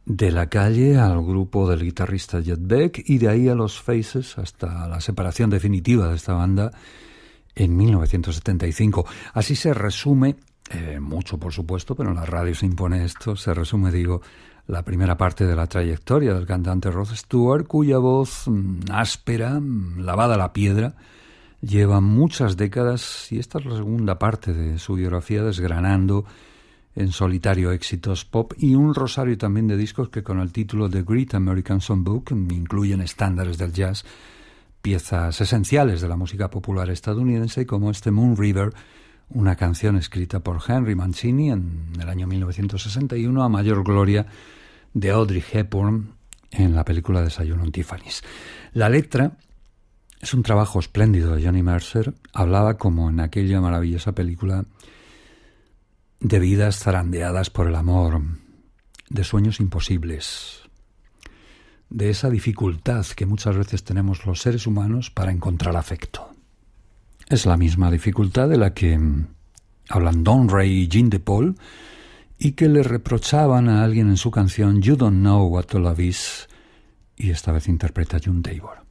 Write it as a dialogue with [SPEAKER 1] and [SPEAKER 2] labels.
[SPEAKER 1] De La Calle al grupo del guitarrista Jet Beck y de ahí a los Faces hasta la separación definitiva de esta banda en 1975. Así se resume, mucho por supuesto, pero en la radio se impone esto, se resume, digo, la primera parte de la trayectoria del cantante Rod Stewart, cuya voz áspera, lavada a la piedra, lleva muchas décadas y esta es la segunda parte de su biografía desgranando en solitario éxitos pop y un rosario también de discos que con el título The Great American Songbook incluyen estándares del jazz, piezas esenciales de la música popular estadounidense como este Moon River, una canción escrita por Henry Mancini en el año 1961 a mayor gloria de Audrey Hepburn en la película Desayuno en Tiffany's. La letra es un trabajo espléndido de Johnny Mercer, hablaba como en aquella maravillosa película de vidas zarandeadas por el amor, de sueños imposibles, de esa dificultad que muchas veces tenemos los seres humanos para encontrar afecto. Es la misma dificultad de la que hablan Don Ray y Jean DePaul y que le reprochaban a alguien en su canción You Don't Know What to Love Is, y esta vez interpreta June Tabor.